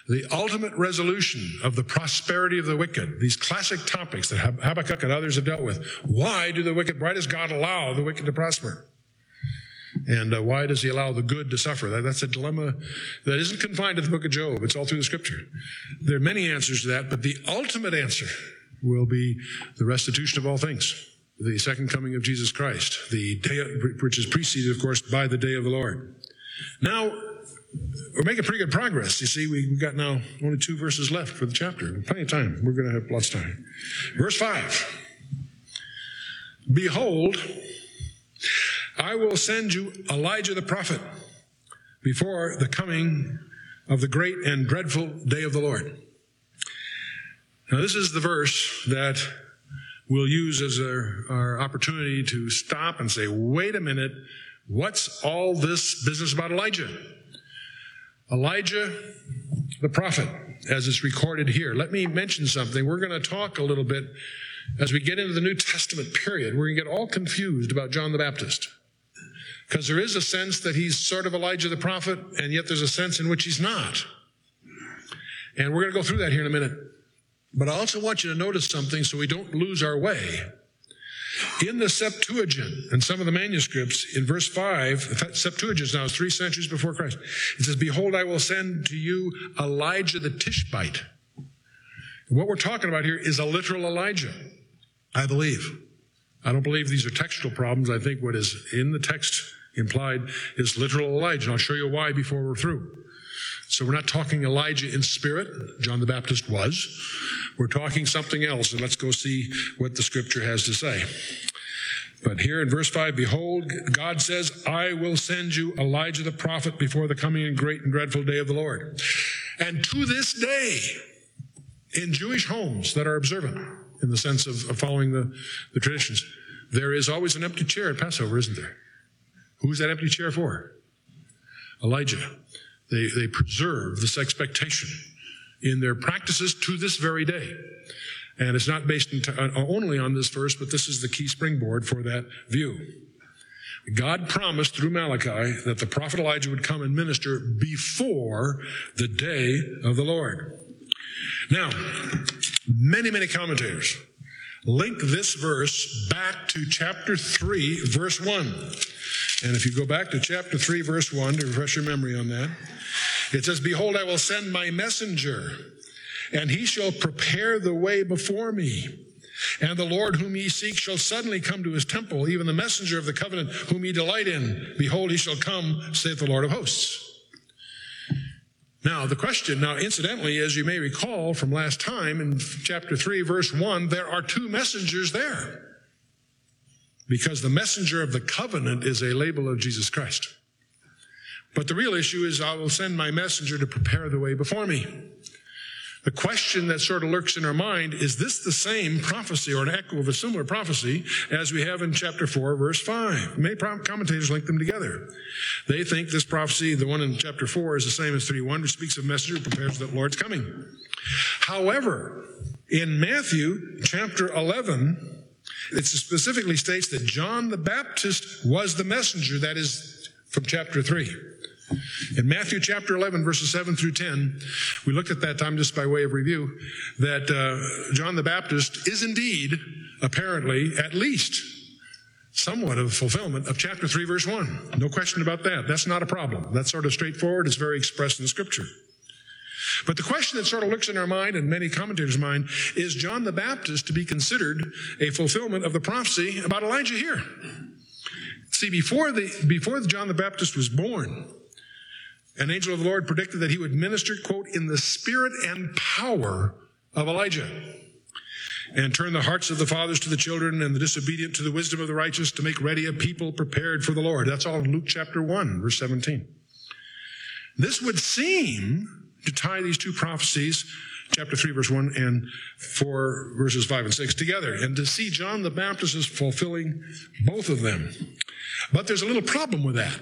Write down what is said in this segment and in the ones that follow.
the ultimate resolution of the prosperity of the wicked, these classic topics that Habakkuk and others have dealt with. Why does God allow the wicked to prosper? And why does he allow the good to suffer? That's a dilemma that isn't confined to the book of Job. It's all through the scripture. There are many answers to that, but the ultimate answer will be the restitution of all things, the second coming of Jesus Christ, the day which is preceded, of course, by the day of the Lord. Now, we're making pretty good progress. You see, we've got now only 2 verses left for the chapter. Plenty of time. We're going to have lots of time. Verse 5. Behold, I will send you Elijah the prophet before the coming of the great and dreadful day of the Lord. Now, this is the verse that we'll use as our opportunity to stop and say, wait a minute, what's all this business about Elijah? Elijah the prophet, as it's recorded here. Let me mention something. We're going to talk a little bit as we get into the New Testament period. We're going to get all confused about John the Baptist, because there is a sense that he's sort of Elijah the prophet, and yet there's a sense in which he's not. And we're going to go through that here in a minute. But I also want you to notice something so we don't lose our way. In the Septuagint and some of the manuscripts, in verse 5, Septuagint now is 3 centuries before Christ. It says, behold, I will send to you Elijah the Tishbite. What we're talking about here is a literal Elijah, I believe. I don't believe these are textual problems. I think what is in the text implied is literal Elijah. And I'll show you why before we're through. So we're not talking Elijah in spirit. John the Baptist was. We're talking something else, and let's go see what the scripture has to say. But here in verse 5, behold, God says, I will send you Elijah the prophet before the coming and great and dreadful day of the Lord. And to this day, in Jewish homes that are observant, in the sense of following the traditions, there is always an empty chair at Passover, isn't there? Who's that empty chair for? Elijah. They preserve this expectation in their practices to this very day. And it's not based only on this verse, but this is the key springboard for that view. God promised through Malachi that the prophet Elijah would come and minister before the day of the Lord. Now, many commentators link this verse back to chapter 3, verse 1. And if you go back to chapter 3, verse 1, to refresh your memory on that, it says, behold, I will send my messenger, and he shall prepare the way before me. And the Lord whom ye seek shall suddenly come to his temple, even the messenger of the covenant whom ye delight in. Behold, he shall come, saith the Lord of hosts. Now, the question, incidentally, as you may recall from last time, in chapter 3, verse 1, there are 2 messengers there, because the messenger of the covenant is a label of Jesus Christ. But the real issue is, I will send my messenger to prepare the way before me. The question that sort of lurks in our mind, is this the same prophecy or an echo of a similar prophecy as we have in chapter 4, verse 5? Many commentators link them together. They think this prophecy, the one in chapter 4, is the same as 3:1, which speaks of messenger who prepares that the Lord's coming. However, in Matthew chapter 11, it specifically states that John the Baptist was the messenger, that is from chapter 3. In Matthew chapter 11, verses 7 through 10, we looked at that time just by way of review, that John the Baptist is indeed, apparently, at least somewhat of fulfillment of chapter 3, verse 1. No question about that. That's not a problem. That's sort of straightforward. It's very expressed in the scripture. But the question that sort of looks in our mind, and many commentators' mind, is John the Baptist to be considered a fulfillment of the prophecy about Elijah here? See, before John the Baptist was born, an angel of the Lord predicted that he would minister, quote, in the spirit and power of Elijah, and turn the hearts of the fathers to the children and the disobedient to the wisdom of the righteous, to make ready a people prepared for the Lord. That's all in Luke chapter 1, verse 17. This would seem to tie these 2 prophecies, chapter 3, verse 1, and 4, verses 5 and 6, together, and to see John the Baptist as fulfilling both of them. But there's a little problem with that,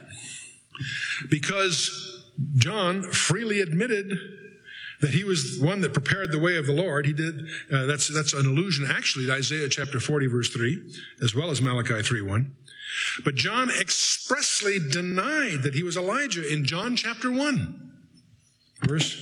because John freely admitted that he was one that prepared the way of the Lord. He did. That's an allusion, actually, to Isaiah chapter 40, verse 3, as well as Malachi 3:1. But John expressly denied that he was Elijah in John chapter 1, verse